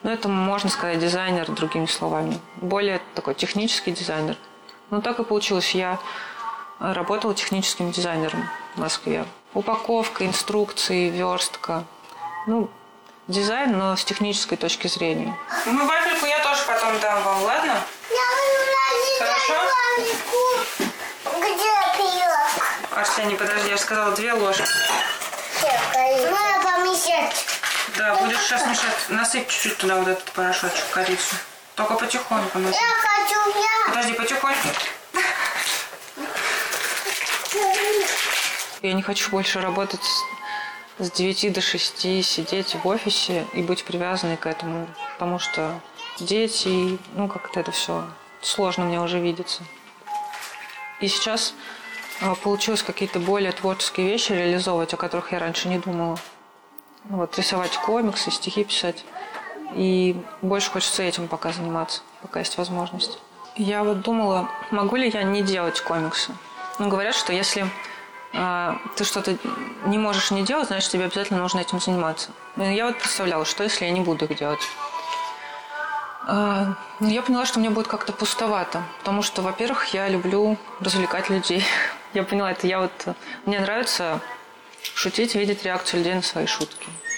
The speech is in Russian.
Ну, это, можно сказать, дизайнер, другими словами. Более такой технический дизайнер. Ну, так и получилось. Я работала техническим дизайнером в Москве. Упаковка, инструкции, верстка. Ну, дизайн, но с технической точки зрения. Ну, вафельку я тоже потом дам вам, ладно? Хорошо? Где пирог? Арсений, подожди, я же сказала 2 ложки. Надо помешать. Да, будешь сейчас мешать. Насыпь чуть-чуть туда вот этот порошочек, корицу. Только потихоньку. Я хочу, Подожди, потихоньку. Я не хочу больше работать с 9 до 6, сидеть в офисе и быть привязанной к этому. Потому что дети, ну, как-то это все сложно мне уже видится. И сейчас получилось какие-то более творческие вещи реализовывать, о которых я раньше не думала. Вот, рисовать комиксы, стихи писать. И больше хочется этим пока заниматься, пока есть возможность. Я вот думала, могу ли я не делать комиксы. Ну, говорят, что если ты что-то не можешь не делать, значит, тебе обязательно нужно этим заниматься. Я вот представляла, что если я не буду их делать. Я поняла, что мне будет как-то пустовато. Потому что, во-первых, я люблю развлекать людей. Я поняла это. Мне нравится шутить, видеть реакцию людей на свои шутки.